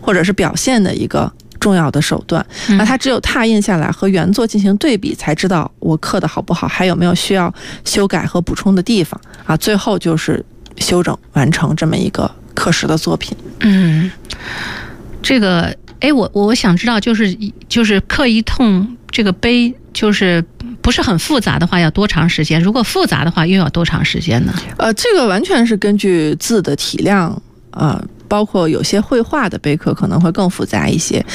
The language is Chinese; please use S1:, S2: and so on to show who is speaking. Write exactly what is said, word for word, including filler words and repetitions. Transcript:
S1: 或者是表现的一个重要的手段。那它只有拓印下来和原作进行对比，才知道我刻的好不好，还有没有需要修改和补充的地方啊。最后就是修整完成这么一个刻石的作品。
S2: 嗯，这个哎，我我想知道，就是就是刻一通这个碑，就是不是很复杂的话，要多长时间？如果复杂的话，又要多长时间呢？
S1: 呃，这个完全是根据字的体量，呃，包括有些绘画的碑刻可能会更复杂一些。